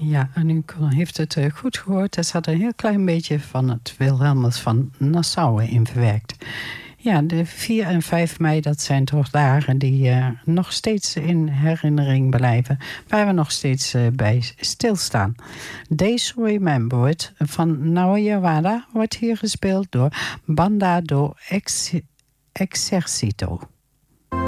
Ja, en u heeft het goed gehoord. Er zat een heel klein beetje van het Wilhelmus van Nassau in verwerkt. Ja, de 4 en 5 mei, dat zijn toch dagen die nog steeds in herinnering blijven. Waar we nog steeds bij stilstaan. Days Remembered van Naoya Wada wordt hier gespeeld door Banda do Exercito.